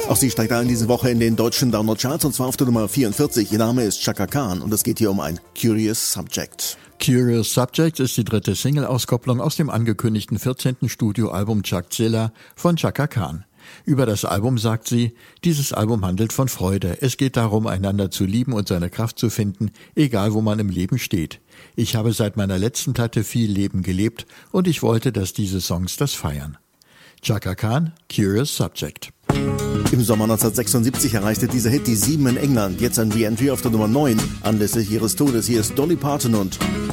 Auch sie steigt ein diese Woche in den deutschen Download-Charts und zwar auf der Nummer 44. Ihr Name ist Chaka Khan und es geht hier um ein Curious Subject. Curious Subject ist die dritte Single-Auskopplung aus dem angekündigten 14. Studioalbum Chakzilla von Chaka Khan. Über das Album sagt sie, dieses Album handelt von Freude. Es geht darum, einander zu lieben und seine Kraft zu finden, egal wo man im Leben steht. Ich habe seit meiner letzten Platte viel Leben gelebt und ich wollte, dass diese Songs das feiern. Chaka Khan, Curious Subject. Im Sommer 1976 erreichte dieser Hit die 7 in England. Jetzt ein Re-Entry auf der Nummer 9. Anlässlich ihres Todes hier ist Dolly Parton und